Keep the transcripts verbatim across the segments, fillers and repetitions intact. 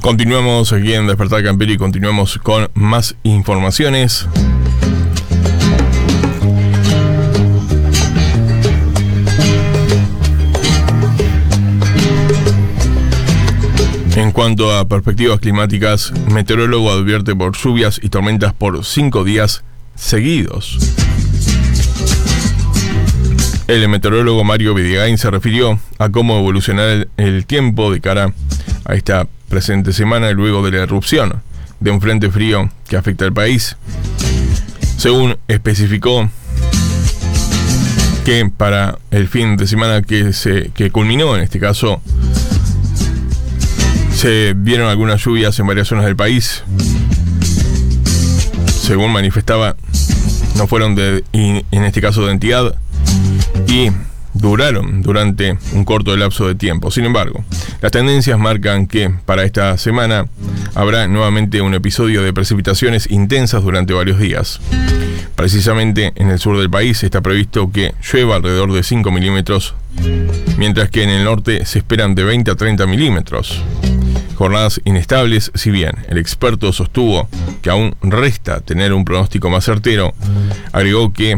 Continuamos aquí en Despertar Campero y continuamos con más informaciones. En cuanto a perspectivas climáticas, meteorólogo advierte por lluvias y tormentas por cinco días seguidos. El meteorólogo Mario Videgain se refirió a cómo evolucionará el, el tiempo de cara a esta presente semana luego de la erupción de un frente frío que afecta al país. Según especificó que para el fin de semana que se que culminó en este caso, se vieron algunas lluvias en varias zonas del país. Según manifestaba, no fueron de, en este caso de entidad, y duraron durante un corto lapso de tiempo. Sin embargo, las tendencias marcan que para esta semana habrá nuevamente un episodio de precipitaciones intensas durante varios días. Precisamente en el sur del país está previsto que llueva alrededor de cinco milímetros, mientras que en el norte se esperan de veinte a treinta milímetros. Jornadas inestables, si bien el experto sostuvo que aún resta tener un pronóstico más certero, agregó que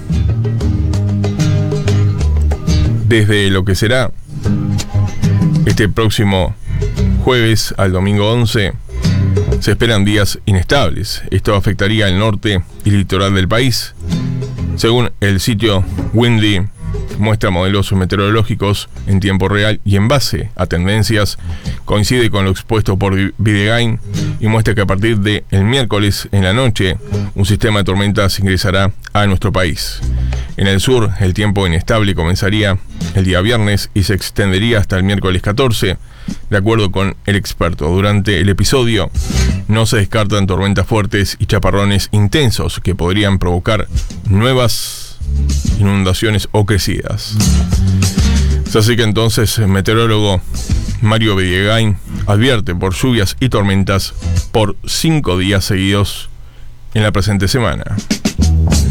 desde lo que será este próximo jueves al domingo once, se esperan días inestables. Esto afectaría el norte y litoral del país. Según el sitio Windy, muestra modelos meteorológicos en tiempo real y en base a tendencias, coincide con lo expuesto por Videgain y muestra que a partir del miércoles en la noche, un sistema de tormentas ingresará a nuestro país. En el sur, el tiempo inestable comenzaría el día viernes y se extendería hasta el miércoles catorce, de acuerdo con el experto. Durante el episodio, no se descartan tormentas fuertes y chaparrones intensos que podrían provocar nuevas inundaciones o crecidas. Así que entonces el meteorólogo Mario Videgain advierte por lluvias y tormentas por cinco días seguidos en la presente semana.